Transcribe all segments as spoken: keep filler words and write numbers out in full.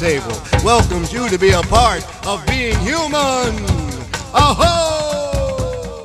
Table welcomes you to be a part of being human. Aho!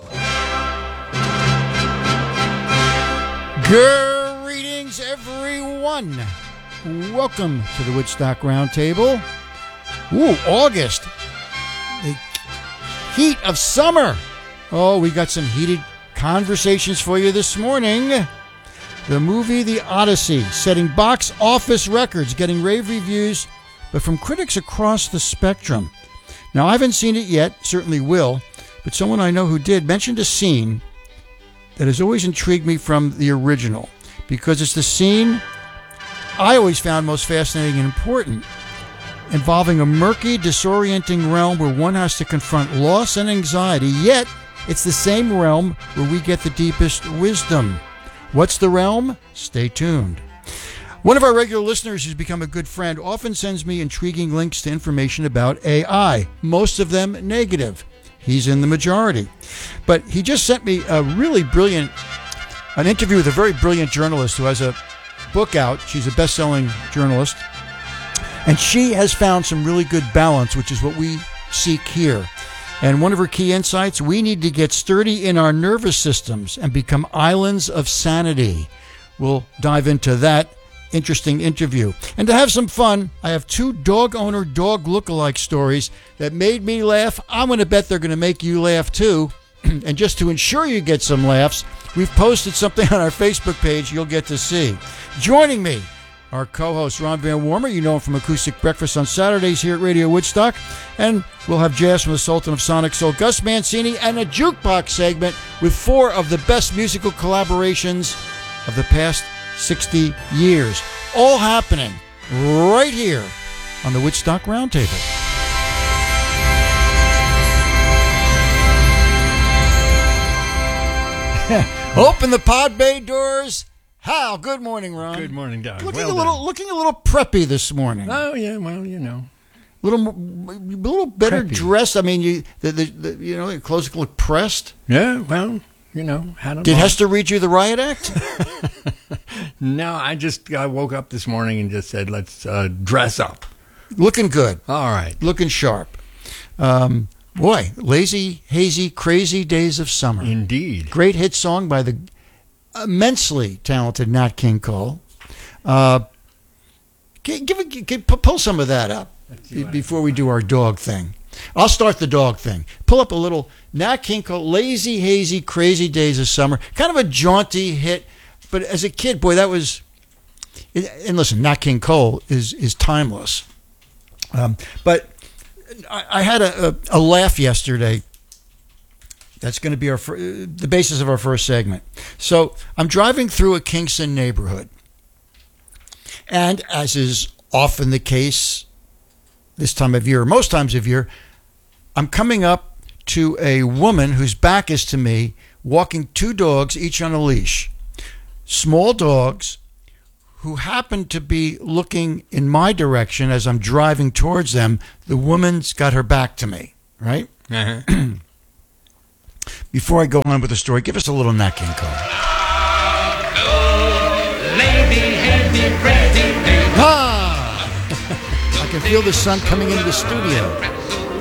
Greetings, everyone. Welcome to the Woodstock Roundtable. Ooh, August. The heat of summer. Oh, we got some heated conversations for you this morning. The movie The Odyssey, setting box office records, getting rave reviews, but from critics across the spectrum. Now, I haven't seen it yet, certainly will, but someone I know who did mentioned a scene that has always intrigued me from the original, because it's the scene I always found most fascinating and important, involving a murky, disorienting realm where one has to confront loss and anxiety, yet it's the same realm where we get the deepest wisdom. What's the realm? Stay tuned. One of our regular listeners who's become a good friend often sends me intriguing links to information about A I, most of them negative. He's in the majority. But he just sent me a really brilliant, an interview with a very brilliant journalist who has a book out. She's a best-selling journalist. And she has found some really good balance, which is what we seek here. And one of her key insights, we need to get sturdy in our nervous systems and become islands of sanity. We'll dive into that interesting interview. And to have some fun, I have two dog owner dog look-alike stories that made me laugh. I'm going to bet they're going to make you laugh too. And just to ensure you get some laughs, we've posted something on our Facebook page you'll get to see. Joining me, our co-host, Ron Van Warmer. You know him from Acoustic Breakfast on Saturdays here at Radio Woodstock. And we'll have jazz from the Sultan of Sonic Soul, Gus Mancini, and a jukebox segment with four of the best musical collaborations of the past sixty years. All happening right here on the Woodstock Roundtable. Open the pod bay doors. Hal, good morning, Ron. Good morning, Doug. Looking well a little, done. looking a little preppy this morning. Oh yeah, well you know, a little, a little better Preppy. dressed. I mean, you, the, the, the you know, your clothes look pressed. yeah, well you know, had them Did on. Hester read you the riot act? No, I just I woke up this morning and just said let's uh, dress up. Looking good, All right. looking sharp. Um, boy, lazy, hazy, crazy days of summer. Indeed. Great hit song by the immensely talented Nat King Cole. Uh, give, give, it- give, pull some of that up before we do our dog thing. I'll start the dog thing. Pull up a little Nat King Cole, Lazy, Hazy, Crazy Days of Summer. Kind of a jaunty hit, but as a kid, boy, that was... And listen, Nat King Cole is is timeless. Um, but I, I had a, a, a laugh yesterday. That's going to be our fir- the basis of our first segment. So I'm driving through a Kingston neighborhood. And as is often the case this time of year, most times of year, I'm coming up to a woman whose back is to me, walking two dogs, each on a leash. Small dogs who happen to be looking in my direction as I'm driving towards them. The woman's got her back to me, right? Uh-huh. Before I go on with the story, give us a little Nat King Cole. Ah! I can feel the sun coming into the studio.